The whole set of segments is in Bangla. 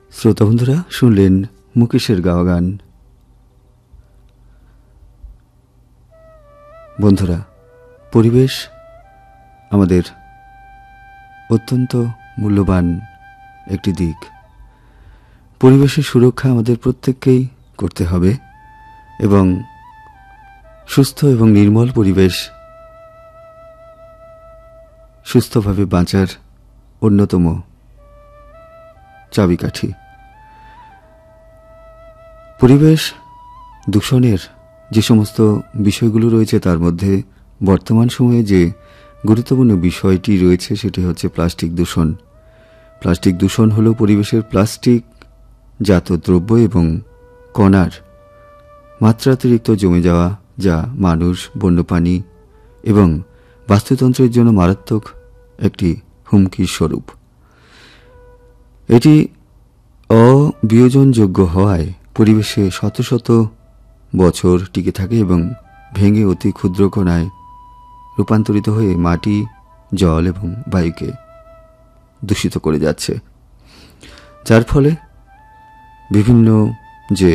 শ্রোতা বন্ধুরা, শুনলেন মুকেশের গাওয়া গান। বন্ধুরা, পরিবেশ আমাদের অত্যন্ত মূল্যবান একটি দিক। পরিবেশের সুরক্ষা আমাদের প্রত্যেককেই করতে হবে এবং সুস্থ এবং নির্মল পরিবেশ সুস্থভাবে বাঁচার অন্যতম চাবিকাঠি। পরিবেশ দূষণের যে সমস্ত বিষয়গুলো রয়েছে তার মধ্যে বর্তমান সময়ে যে গুরুত্বপূর্ণ বিষয়টি রয়েছে সেটি হচ্ছে প্লাস্টিক দূষণ। প্লাস্টিক দূষণ হল পরিবেশের প্লাস্টিক জাত দ্রব্য এবং কণার মাত্রাতিরিক্ত জমে যাওয়া, যা মানুষ, বন্যপ্রাণী এবং বাস্তুতন্ত্রের জন্য মারাত্মক একটি হুমকির স্বরূপ। এটি অবিয়োজনযোগ্য হওয়ায় পরিবেশে শত শত বছর টিকে থাকে এবং ভেঙে অতি ক্ষুদ্র কণায় রূপান্তরিত হয়ে মাটি, জল এবং বায়ুকে দূষিত করে যাচ্ছে, যার ফলে বিভিন্ন যে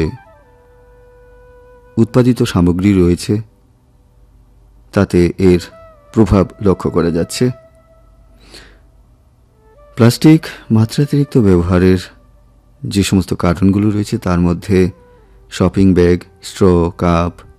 উৎপাদিত সামগ্রী রয়েছে তাতে এর প্রভাব লক্ষ্য করা যাচ্ছে। প্লাস্টিক মাত্রাতিরিক্ত ব্যবহারের যে সমস্ত কারণগুলো রয়েছে তার মধ্যে শপিং ব্যাগ, স্ট্র, কাপ,